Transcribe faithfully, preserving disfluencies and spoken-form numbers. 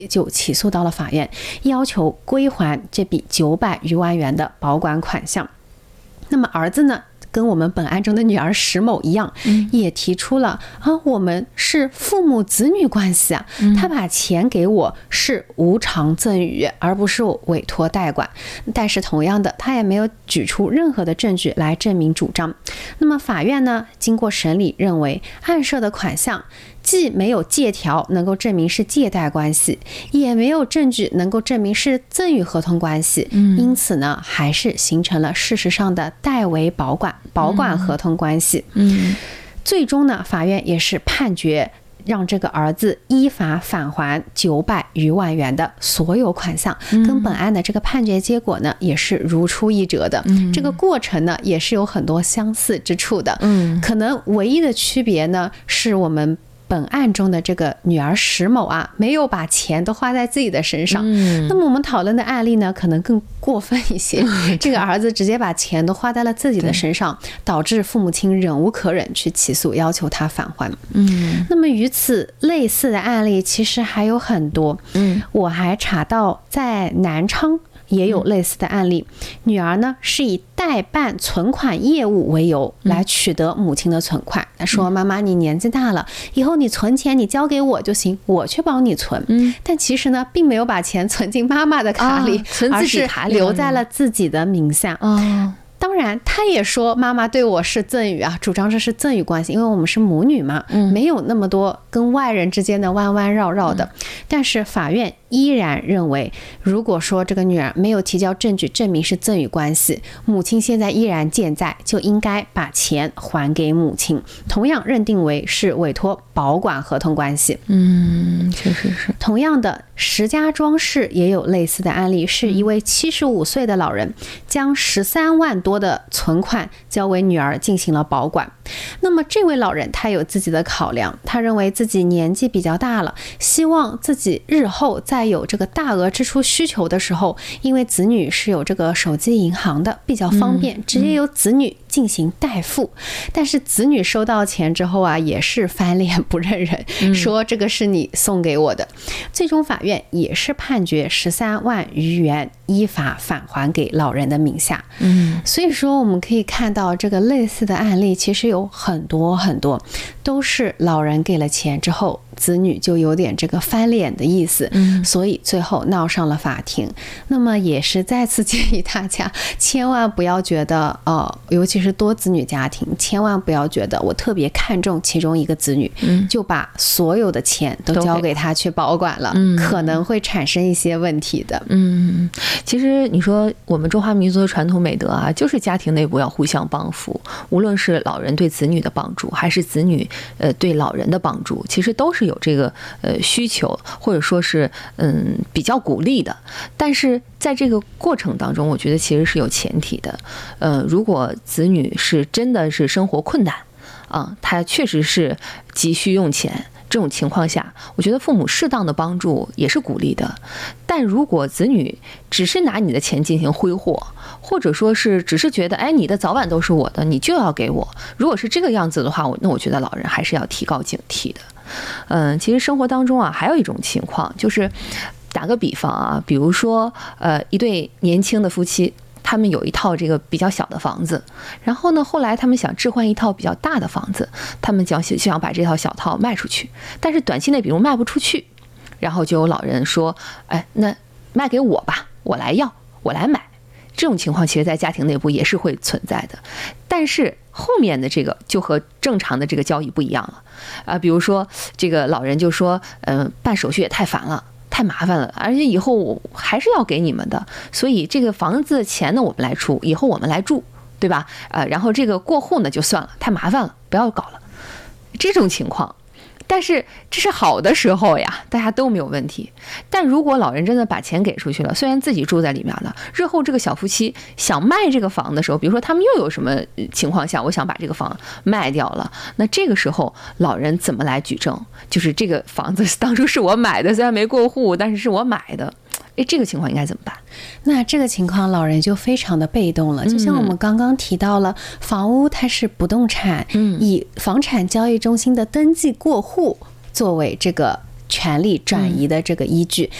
就起诉到了法院，要求归还这笔九百余万元的保管款项。那么儿子呢，跟我们本案中的女儿石某一样，也提出了啊，我们是父母子女关系啊，他把钱给我是无偿赠与，而不是委托代管。但是同样的，他也没有举出任何的证据来证明主张。那么法院呢，经过审理认为，案涉的款项既没有借条能够证明是借贷关系，也没有证据能够证明是赠与合同关系，因此呢，还是形成了事实上的代为保管保管合同关系。嗯，最终呢，法院也是判决让这个儿子依法返还九百余万元的所有款项，跟本案的这个判决结果呢，也是如出一辙的。这个过程呢，也是有很多相似之处的。嗯，可能唯一的区别呢，是我们本案中的这个女儿石某啊，没有把钱都花在自己的身上。嗯，那么我们讨论的案例呢，可能更过分一些。这个儿子直接把钱都花在了自己的身上，导致父母亲忍无可忍去起诉，要求他返还。嗯，那么与此类似的案例其实还有很多。嗯，我还查到在南昌也有类似的案例，女儿呢是以代办存款业务为由来取得母亲的存款，她说妈妈你年纪大了，以后你存钱你交给我就行，我去帮你存。但其实呢并没有把钱存进妈妈的卡里，而是留在了自己的名下。当然他也说妈妈对我是赠与啊，主张这是赠与关系，因为我们是母女嘛，没有那么多跟外人之间的弯弯绕绕的。但是法院依然认为，如果说这个女儿没有提交证据证明是赠与关系，母亲现在依然健在，就应该把钱还给母亲，同样认定为是委托保管合同关系。 嗯，确实是。 同样的，石家庄市也有类似的案例，是一位七十五岁的老人将十三万多的存款交为女儿进行了保管。那么这位老人他有自己的考量，他认为自己年纪比较大了，希望自己日后在有这个大额支出需求的时候，因为子女是有这个手机银行的，比较方便，直接由子女进行代付。但是子女收到钱之后啊，也是翻脸不认人，说这个是你送给我的。最终法院也是判决十三万余元依法返还给老人的名下。嗯，所以说我们可以看到这个类似的案例其实有很多很多，都是老人给了钱之后，子女就有点这个翻脸的意思，嗯，所以最后闹上了法庭。那么也是再次建议大家，千万不要觉得呃，尤其是多子女家庭，千万不要觉得我特别看重其中一个子女，嗯，就把所有的钱都交给他去保管了，嗯，可能会产生一些问题的。 嗯，其实你说我们中华民族的传统美德啊，就是家庭内部要互相帮扶，无论是老人对子女的帮助，还是子女呃对老人的帮助，其实都是有这个呃需求，或者说是嗯比较鼓励的。但是在这个过程当中，我觉得其实是有前提的。呃，如果子女是真的是生活困难啊，他确实是急需用钱。这种情况下，我觉得父母适当的帮助也是鼓励的。但如果子女只是拿你的钱进行挥霍，或者说是只是觉得，哎，你的早晚都是我的，你就要给我，如果是这个样子的话，那我觉得老人还是要提高警惕的。嗯，其实生活当中啊，还有一种情况，就是打个比方啊，比如说，呃，一对年轻的夫妻。他们有一套这个比较小的房子，然后呢，后来他们想置换一套比较大的房子，他们想想把这套小套卖出去，但是短期内比如卖不出去，然后就有老人说，哎，那卖给我吧，我来要，我来买。这种情况其实在家庭内部也是会存在的，但是后面的这个就和正常的这个交易不一样了啊，比如说这个老人就说，嗯、呃，办手续也太烦了。太麻烦了，而且以后我还是要给你们的，所以这个房子的钱呢我们来出，以后我们来住，对吧？呃，然后这个过户呢就算了，太麻烦了，不要搞了。这种情况，但是这是好的时候呀，大家都没有问题。但如果老人真的把钱给出去了，虽然自己住在里面了，日后这个小夫妻想卖这个房的时候，比如说他们又有什么情况下，我想把这个房卖掉了，那这个时候老人怎么来举证？就是这个房子当初是我买的，虽然没过户，但是是我买的。哎，这个情况应该怎么办？ 那这个情况老人就非常的被动了，就像我们刚刚提到了，房屋它是不动产，以房产交易中心的登记过户作为这个权利转移的这个依据。